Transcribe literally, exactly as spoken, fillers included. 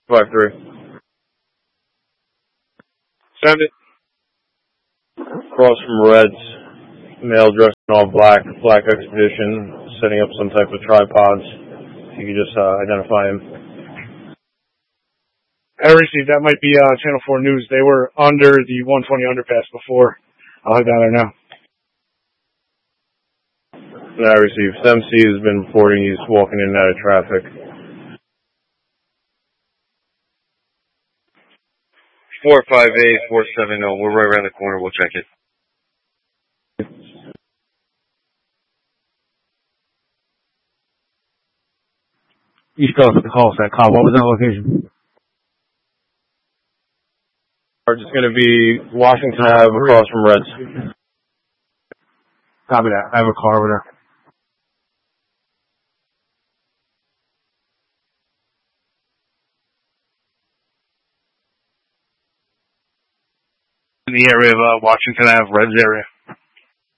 five three. Send it. Across from Reds, male dressed in all black, black expedition, setting up some type of tripods. If you could just uh, identify him. I received. That might be uh, Channel four News. They were under the one twenty underpass before. I'll head down there now. And I received. M C has been reporting he's walking in and out of traffic. four five eight, four seven zero. We're right around the corner. We'll check it. East Coast with the call set. Call. What was that location? It's going to be Washington Ave across from Reds. Copy that. I have a car over there. In the area of uh, Washington Ave, Reds area.